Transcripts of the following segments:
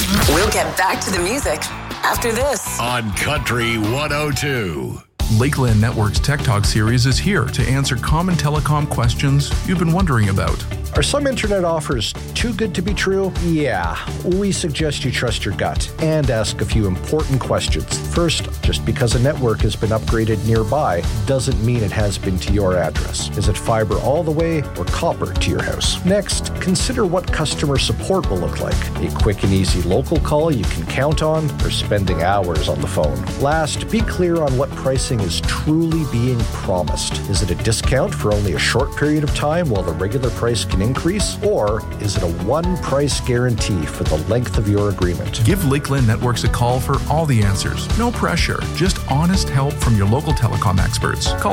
We'll get back to the music after this on Country 102. Lakeland Network's Tech Talk series is here to answer common telecom questions you've been wondering about. Are some internet offers too good to be true? Yeah, we suggest you trust your gut and ask a few important questions. First, just because a network has been upgraded nearby doesn't mean it has been to your address. Is it fiber all the way or copper to your house? Next, consider what customer support will look like. A quick and easy local call you can count on, or spending hours on the phone. Last, be clear on what pricing is truly being promised. Is it a discount for only a short period of time while the regular price can increase, or is it a one-price guarantee for the length of your agreement? Give Lakeland Networks a call for all the answers. No pressure, just honest help from your local telecom experts. Call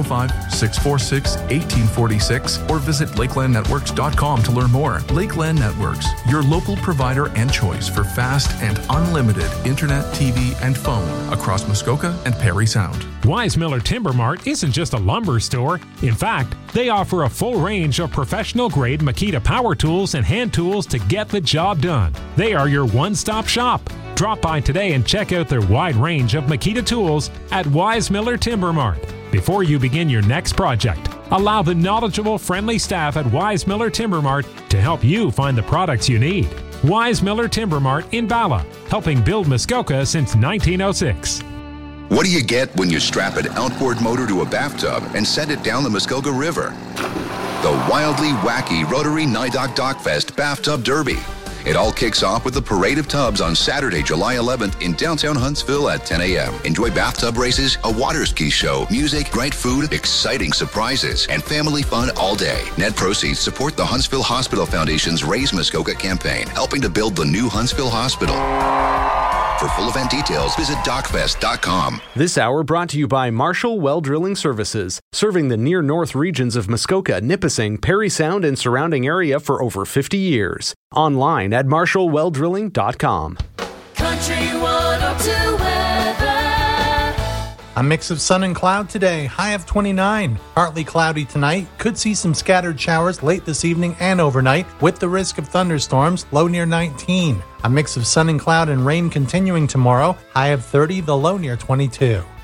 705-646-1846 or visit lakelandnetworks.com to learn more. Lakeland Networks, your local provider and choice for fast and unlimited internet, TV, and phone across Muskoka and Parry Sound. Wise Miller Timber Mart isn't just a lumber store. In fact, they offer a full range of professional-grade Makita power tools and hand tools to get the job done. They are your one-stop shop. Drop by today and check out their wide range of Makita tools at Wise Miller Timber Mart. Before you begin your next project, allow the knowledgeable, friendly staff at Wise Miller Timber Mart to help you find the products you need. Wise Miller Timber Mart in Bala, helping build Muskoka since 1906. What do you get when you strap an outboard motor to a bathtub and send it down the Muskoka River? The wildly wacky Rotary NIDOC Dockfest Bathtub Derby. It all kicks off with the Parade of Tubs on Saturday, July 11th in downtown Huntsville at 10 a.m. Enjoy bathtub races, a water ski show, music, great food, exciting surprises, and family fun all day. Net proceeds support the Huntsville Hospital Foundation's Raise Muskoka campaign, helping to build the new Huntsville Hospital. For full event details, visit DocFest.com. This hour brought to you by Marshall Well Drilling Services, serving the near north regions of Muskoka, Nipissing, Parry Sound, and surrounding area for over 50 years. Online at MarshallWellDrilling.com. Country 102 weather. A mix of sun and cloud today, high of 29. Partly cloudy tonight, could see some scattered showers late this evening and overnight, with the risk of thunderstorms, low near 19. A mix of sun and cloud and rain continuing tomorrow, high of 30, the low near 22.